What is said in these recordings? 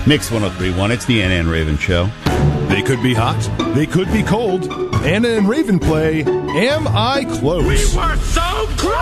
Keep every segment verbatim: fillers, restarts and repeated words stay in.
Mix one oh three point one, it's the Anna and Raven Show. They could be hot. They could be cold. Anna and Raven play Am I Close? We were so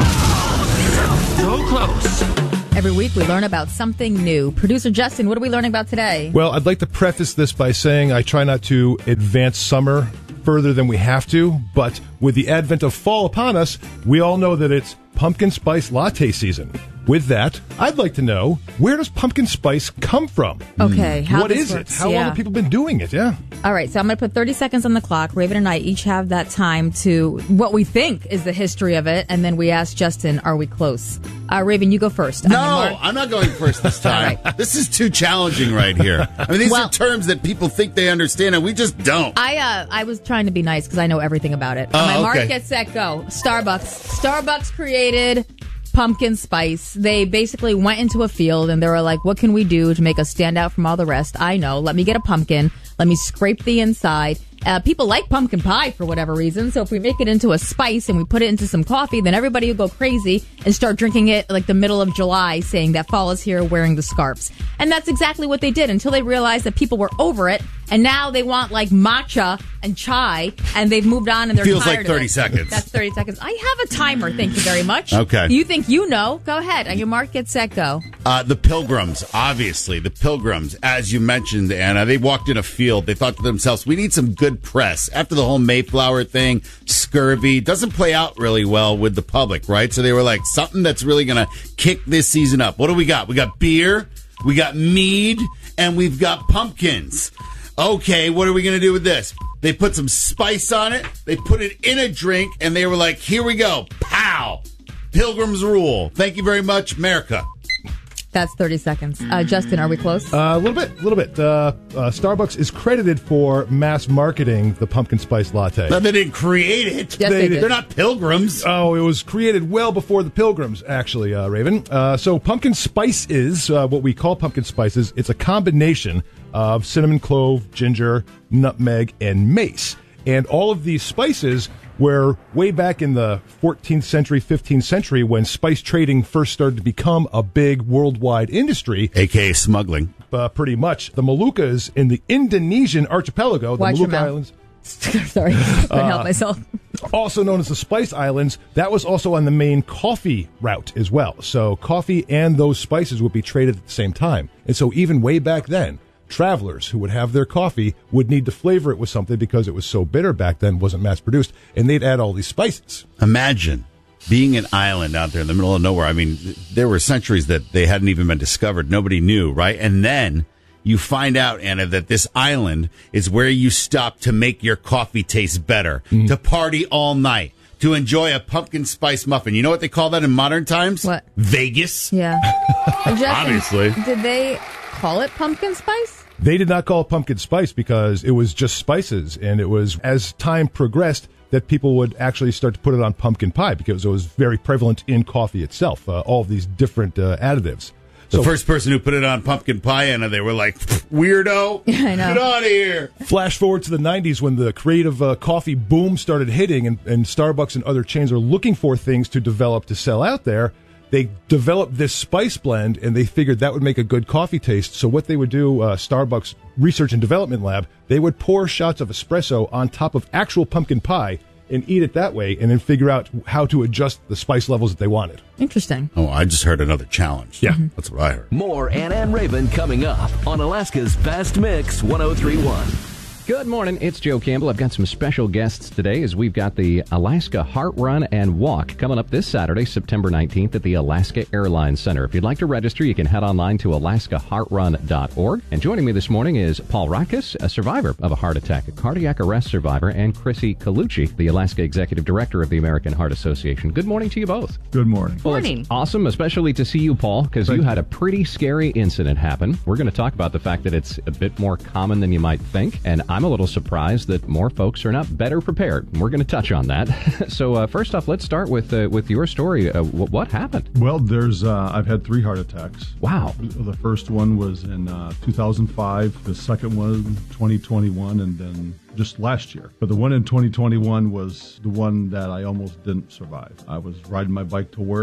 close! So close. Every week we learn about something new. Producer Justin, what are we learning about today? Well, I'd like to preface this by saying I try not to advance summer further than we have to, but with the advent of fall upon us, we all know that it's pumpkin spice latte season. With that, I'd like to know, where does pumpkin spice come from? Okay. How What this is it? works, How yeah. long have people been doing it? Yeah. All right, so I'm going to put thirty seconds on the clock. Raven and I each have that time to what we think is the history of it, and then we ask Justin, are we close? Uh, Raven, you go first. On your No, mark. I'm not going first this time. All right. This is too challenging right here. I mean, these Well- are terms that people think they understand, and we just don't. I uh, I was trying to be nice because I know everything about it. Oh, On my mark, okay. get set, go. Starbucks. Starbucks created pumpkin spice. They basically went into a field and they were like, what can we do to make us stand out from all the rest? I know. Let me get a pumpkin. Let me scrape the inside. Uh, people like pumpkin pie for whatever reason. So if we make it into a spice and we put it into some coffee, then everybody will go crazy and start drinking it like the middle of July, saying that fall is here, wearing the scarves. And that's exactly what they did until they realized that people were over it. And now they want like matcha and chai, and they've moved on and they're Feels tired like of thirty it. seconds. That's thirty seconds. I have a timer. Thank you very much. Okay. You think you know? Go ahead. On your mark, get set, go. Uh, the Pilgrims, obviously, the Pilgrims, as you mentioned, Anna, they walked in a field. They thought to themselves, we need some good press. After the whole Mayflower thing, scurvy doesn't play out really well with the public, right? So they were like, something that's really going to kick this season up. What do we got? We got beer, we got mead, and we've got pumpkins. Okay, what are we going to do with this? They put some spice on it. They put it in a drink, and they were like, here we go. Pow! Pilgrims rule. Thank you very much, America. That's thirty seconds. Uh, Justin, are we close? Uh, a little bit, a little bit. Uh, uh, Starbucks is credited for mass marketing the pumpkin spice latte. No, they didn't create it. Yes, they did. They're not pilgrims. Oh, it was created well before the Pilgrims, actually, uh, Raven. Uh, so pumpkin spice is uh, what we call pumpkin spices. It's a combination of cinnamon, clove, ginger, nutmeg, and mace. And all of these spices were way back in the fourteenth century, fifteenth century, when spice trading first started to become a big worldwide industry. A K A smuggling. Uh, pretty much. The Moluccas in the Indonesian archipelago, the Watch your Molucca mouth. Islands, Sorry, couldn't help myself. also known as the Spice Islands, that was also on the main coffee route as well. So coffee and those spices would be traded at the same time. And so even way back then, travelers who would have their coffee would need to flavor it with something because it was so bitter back then, wasn't mass produced, and they'd add all these spices. Imagine being an island out there in the middle of nowhere. I mean, there were centuries that they hadn't even been discovered. Nobody knew, right? And then you find out, Anna, that this island is where you stop to make your coffee taste better, mm. to party all night, to enjoy a pumpkin spice muffin. You know what they call that in modern times? What? Vegas. Yeah. Justin, Obviously. Did they call it pumpkin spice? They did not call it pumpkin spice because it was just spices, and it was, as time progressed, that people would actually start to put it on pumpkin pie because it was very prevalent in coffee itself, uh, all of these different uh, additives. The So, first person who put it on pumpkin pie, Anna, they were like, weirdo. I know. Get out of here. flash forward to the nineties when the creative uh, coffee boom started hitting, and, and Starbucks and other chains are looking for things to develop to sell out there. They developed this spice blend, and they figured that would make a good coffee taste. So what they would do, uh, Starbucks Research and Development Lab, they would pour shots of espresso on top of actual pumpkin pie and eat it that way, and then figure out how to adjust the spice levels that they wanted. Interesting. Oh, I just heard another challenge. Yeah. Mm-hmm. That's what I heard. More Anna and Raven coming up on Alaska's Best Mix one oh three point one. Good morning. It's Joe Campbell. I've got some special guests today as we've got the Alaska Heart Run and Walk coming up this Saturday, September nineteenth at the Alaska Airlines Center. If you'd like to register, you can head online to alaska heart run dot org. And joining me this morning is Paul Ratkus, a survivor of a heart attack, a cardiac arrest survivor, and Chrissy Colucci, the Alaska Executive Director of the American Heart Association. Good morning to you both. Good morning. Well, Morning. It's awesome, especially to see you, Paul, because you had a pretty scary incident happen. We're going to talk about the fact that it's a bit more common than you might think, and I'm a little surprised that more folks are not better prepared. We're going to touch on that. so uh, first off, let's start with uh, with your story. Uh, w- what happened? Well, there's uh, I've had three heart attacks. Wow. The first one was in uh, two thousand five, the second one twenty twenty-one, and then just last year. But the one in twenty twenty-one was the one that I almost didn't survive. I was riding my bike to work,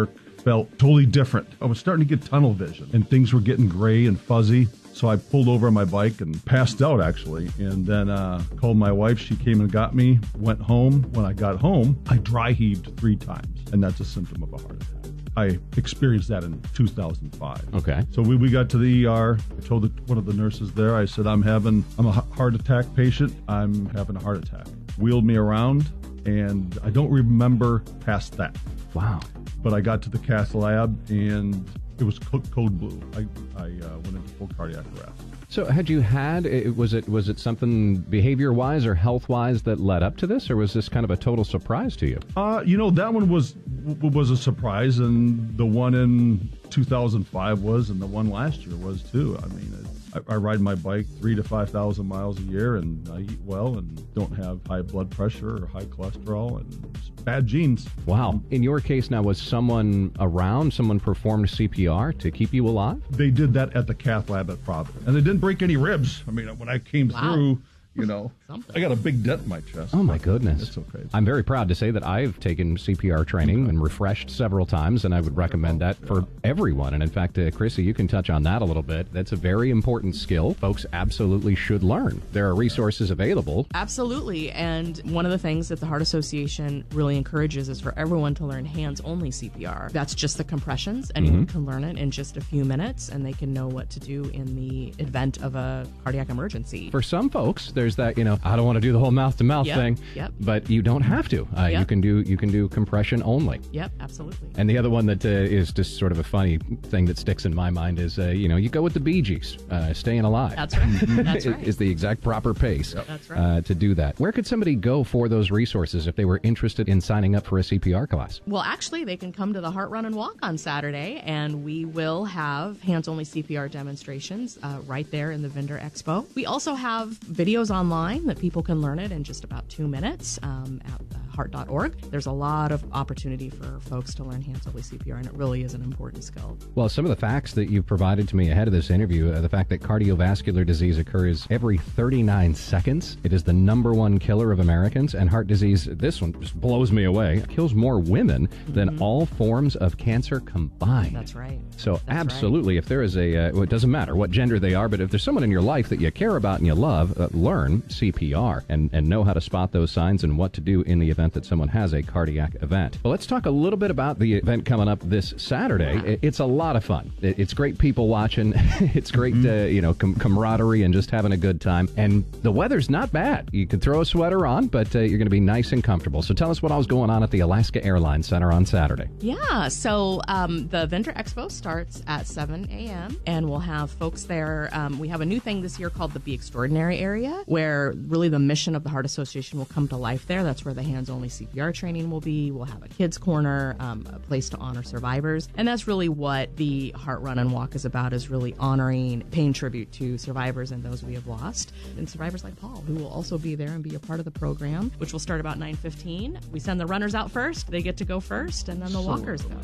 felt totally different. I was starting to get tunnel vision, and things were getting gray and fuzzy. So I pulled over on my bike and passed out, actually, and then uh, called my wife. She came and got me, went home. When I got home, I dry heaved three times, and that's a symptom of a heart attack. I experienced that in two thousand five. Okay. So we, we got to the E R. I told the, one of the nurses there, I said, I'm having, I'm a heart attack patient. I'm having a heart attack. Wheeled me around, and I don't remember past that. Wow. But I got to the cath lab, and it was co- code blue. I, I uh, went into full cardiac arrest. So had you had, it- was it was it something behavior-wise or health-wise that led up to this, or was this kind of a total surprise to you? Uh, you know, that one was w- was a surprise, and the one in two thousand five was, and the one last year was too. I mean, it, I, I ride my bike three to five thousand miles a year, and I eat well, and don't have high blood pressure or high cholesterol, and bad genes. Wow. In your case now, was someone around, someone performed C P R to keep you alive? They did that at the cath lab at Providence, and they didn't break any ribs. I mean, when I came Wow. through, you know, I got a big dent in my chest. Oh, my goodness. It's okay. I'm very proud to say that I've taken C P R training and refreshed several times, and I would recommend that for everyone. And in fact, uh, Chrissy, you can touch on that a little bit. That's a very important skill folks absolutely should learn. There are resources available. Absolutely. And one of the things that the Heart Association really encourages is for everyone to learn hands-only C P R. That's just the compressions. Anyone can learn it in just a few minutes, and they can know what to do in the event of a cardiac emergency. For some folks, there's that, you know, I don't want to do the whole mouth-to-mouth Yep, thing, yep. but you don't have to. Uh, You Yep. can do you can do compression only. Yep, absolutely. And the other one that uh, is just sort of a funny thing that sticks in my mind is, uh, you know, you go with the Bee Gees, uh, Staying Alive. That's right. That's Is- right. is the exact proper pace That's right. uh, to do that. Where could somebody go for those resources if they were interested in signing up for a C P R class? Well, actually, they can come to the Heart Run and Walk on Saturday, and we will have hands-only C P R demonstrations uh, right there in the Vendor Expo. We also have videos online that people can learn it in just about two minutes um, at uh, heart dot org. There's a lot of opportunity for folks to learn hands-only C P R, and it really is an important skill. Well, some of the facts that you've provided to me ahead of this interview, uh, the fact that cardiovascular disease occurs every thirty-nine seconds, it is the number one killer of Americans, and heart disease, this one just blows me away, kills more women than all forms of cancer combined. That's right. So That's absolutely, if there is a, uh, well, it doesn't matter what gender they are, but if there's someone in your life that you care about and you love, uh, learn C P R and, and know how to spot those signs and what to do in the event that someone has a cardiac event. Well, let's talk a little bit about the event coming up this Saturday. It- It's a lot of fun. It- It's great people watching. It's great, uh, you know, com- camaraderie and just having a good time. And the weather's not bad. You can throw a sweater on, but uh, you're going to be nice and comfortable. So tell us what all's going on at the Alaska Airlines Center on Saturday. Yeah, so um, the Vendor Expo starts at seven a.m. and we'll have folks there. Um, we have a new thing this year called the Be Extraordinary area, where really the mission of the Heart Association will come to life there. That's where the hands-only C P R training will be. We'll have a kids' corner, um, a place to honor survivors. And that's really what the Heart Run and Walk is about, is really honoring, paying tribute to survivors and those we have lost. And survivors like Paul, who will also be there and be a part of the program, which will start about nine fifteen. We send the runners out first. They get to go first, and then the walkers go.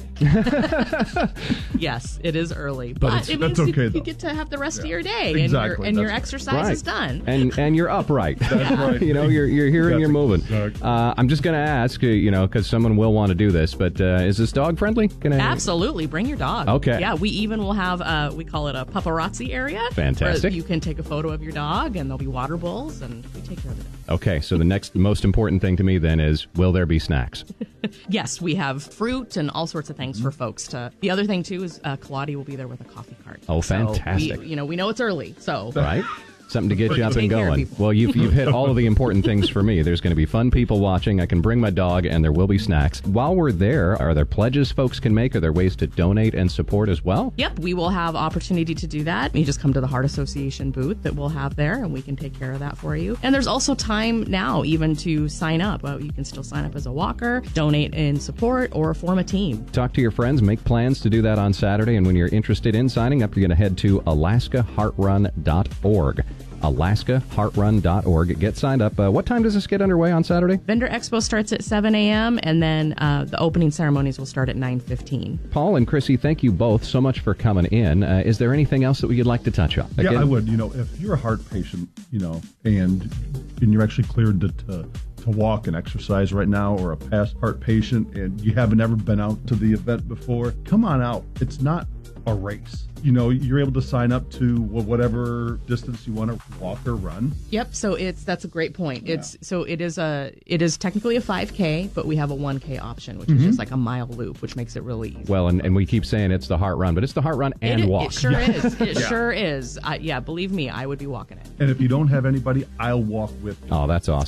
Yes, it is early, but, it's- it means that's okay, you, you though. get to have the rest of your day, Exactly, and your, and your that's right. exercise is done. And and you're upright. That's right. you know, you're you're here and That's you're moving. exactly- Uh, I'm just going to ask, uh, you know, because someone will want to do this, but uh, is this dog friendly? Can I? Absolutely, bring your dog. Okay. Yeah, we even will have uh, we call it a paparazzi area. Fantastic. Where you can take a photo of your dog, and there'll be water bowls, and we take care of it. Okay, so the next most important thing to me then is, will there be snacks? Yes, we have fruit and all sorts of things for folks to. The other thing too is uh, Kaladi will be there with a coffee cart. Oh, So fantastic. we, you know, we know it's early, so Right? Something to get you up and Take care of going. people. Well, you've, you've hit all of the important things for me. There's going to be fun people watching. I can bring my dog, and there will be snacks. While we're there, are there pledges folks can make? Are there ways to donate and support as well? Yep, we will have opportunity to do that. You just come to the Heart Association booth that we'll have there, and we can take care of that for you. And there's also time now even to sign up. Well, you can still sign up as a walker, donate in support, or form a team. Talk to your friends, make plans to do that on Saturday, and when you're interested in signing up, you're going to head to alaska heart run dot org. alaska heart run dot org. Get signed up. Uh, what time does this get underway on Saturday? Vendor Expo starts at seven a.m., and then uh, the opening ceremonies will start at nine fifteen. Paul and Chrissy, thank you both so much for coming in. Uh, is there anything else that you'd like to touch on? Yeah, Again- I would. You know, if you're a heart patient, you know, and and you're actually cleared to, to to walk and exercise right now, or a past heart patient, and you haven't ever been out to the event before, come on out. It's not a race. You know, you're able to sign up to whatever distance you want to walk or run. Yep. So it's that's a great point. Yeah. It's so it is a it is technically a five K, but we have a one K option, which Mm-hmm. is just like a mile loop, which makes it really easy. Well, and, and we keep saying it's the Heart Run, but it's the Heart Run and it, walk. It sure is. It Yeah. sure is. I, yeah, believe me, I would be walking it. And if you don't have anybody, I'll walk with you. Oh, that's awesome.